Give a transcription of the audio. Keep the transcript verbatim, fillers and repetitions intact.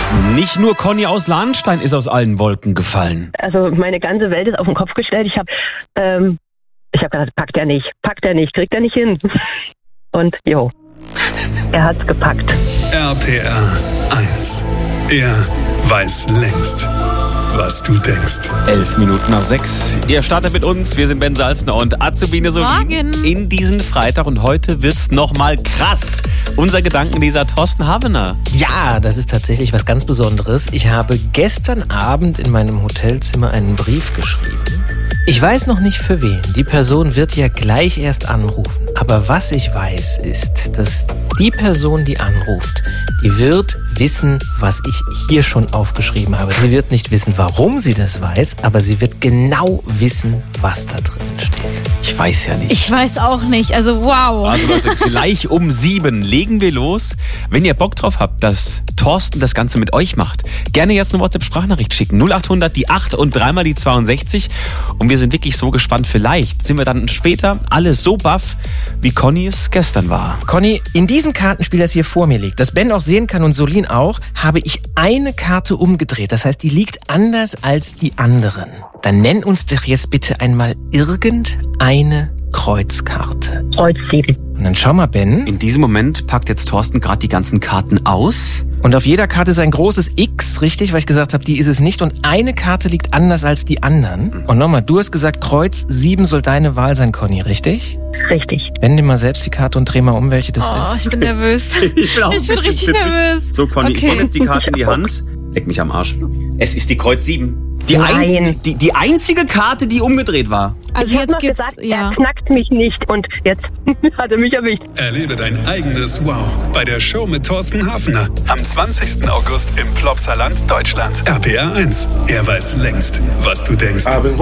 Nicht nur Conny aus Lahnstein ist aus allen Wolken gefallen. Also meine ganze Welt ist auf den Kopf gestellt. Ich habe ähm, ich hab gedacht, packt er nicht, packt er nicht, kriegt er nicht hin. Und jo, er hat's gepackt. R P R eins. Er weiß längst, was du denkst. Elf Minuten nach sechs. Ihr startet mit uns. Wir sind Ben Salzner und Azubine Solin in diesen Freitag. Und heute wird's nochmal krass. Unser Gedankenleser Thorsten Havener. Ja, das ist tatsächlich was ganz Besonderes. Ich habe gestern Abend in meinem Hotelzimmer einen Brief geschrieben. Ich weiß noch nicht für wen. Die Person wird ja gleich erst anrufen. Aber was ich weiß, ist, dass die Person, die anruft, die wird wissen, was ich hier schon aufgeschrieben habe. Sie wird nicht wissen, warum sie das weiß, aber sie wird genau wissen, was da drin steht. Ich weiß ja nicht. Ich weiß auch nicht. Also wow. Also Leute, gleich um sieben legen wir los. Wenn ihr Bock drauf habt, dass Thorsten das Ganze mit euch macht, gerne jetzt eine WhatsApp-Sprachnachricht schicken. null acht hundert die acht und dreimal die zweiundsechzig. Und wir sind wirklich so gespannt. Vielleicht sind wir dann später alle so baff, wie Conny es gestern war. Conny, in diesem Kartenspiel, das hier vor mir liegt, das Ben auch sehen kann und Solin auch, habe ich eine Karte umgedreht. Das heißt, die liegt anders als die anderen. Dann nenn uns doch jetzt bitte einmal irgendeine Kreuzkarte. Kreuz sieben. Und dann schau mal, Ben. In diesem Moment packt jetzt Thorsten gerade die ganzen Karten aus. Und auf jeder Karte ist ein großes X, richtig? Weil ich gesagt habe, die ist es nicht. Und eine Karte liegt anders als die anderen. Und nochmal, du hast gesagt, Kreuz sieben soll deine Wahl sein, Conny, richtig? Richtig. Wende mal selbst die Karte und dreh mal um, welche das Oh, ist. ich bin nervös. Ich bin, auch ich bin richtig zittrig. nervös. So, Conny, Okay. ich nehme jetzt die Karte in die Hand. Leck mich am Arsch. Es ist die Kreuz sieben. Die, Nein. ein, die, die einzige Karte, die umgedreht war. Also ich habe jetzt noch geht's, gesagt, ja. er knackt mich nicht. Und jetzt hat er mich erwischt. Erlebe dein eigenes Wow bei der Show mit Thorsten Hafner. Am zwanzigsten August im Plopsaland, Deutschland. R P R eins. Er weiß längst, was du denkst.